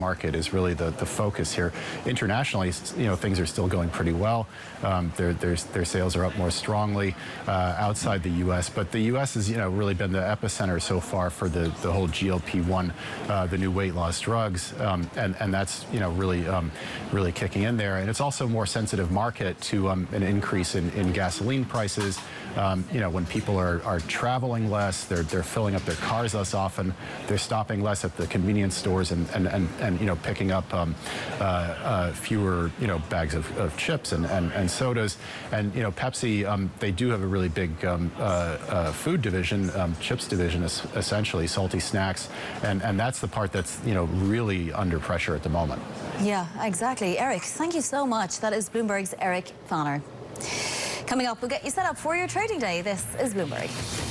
market is really the focus here. Internationally, things are still going pretty well. Their sales are up more strongly outside the U.S., but the U.S. has really been the epicenter so far for the whole GLP-1, the new weight loss drugs, and that's really kicking in there. And it's also a more sensitive market to an increase in gasoline prices. When people are traveling less, they're filling up their cars less often, they're stopping less at the convenience stores and picking up fewer bags of chips and sodas. And Pepsi, they do have a really big food division, chips division essentially, salty snacks, and that's the part that's really under pressure at the moment. Yeah, exactly. Eric, thank you so much. That is Bloomberg's Eric Foner. Coming up, we'll get you set up for your trading day. This is Bloomberg.